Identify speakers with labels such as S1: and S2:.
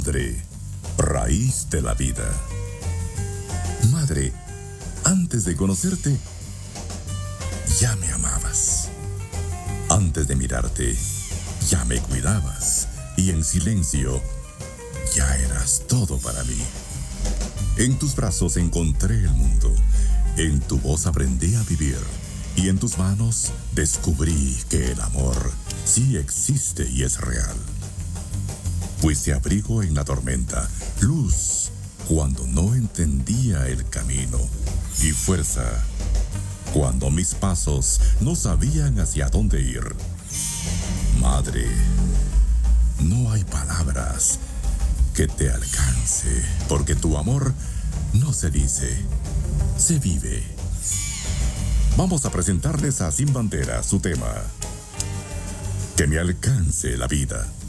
S1: Madre, raíz de la vida. Madre, antes de conocerte, ya me amabas. Antes de mirarte, ya me cuidabas. Y en silencio, ya eras todo para mí. En tus brazos encontré el mundo. En tu voz aprendí a vivir. Y en tus manos descubrí que el amor sí existe y es real. Fuiste abrigo en la tormenta, luz cuando no entendía el camino y fuerza cuando mis pasos no sabían hacia dónde ir. Madre, no hay palabras que te alcance, porque tu amor no se dice, se vive. Vamos a presentarles a Sin Bandera su tema, Que me alcance la vida.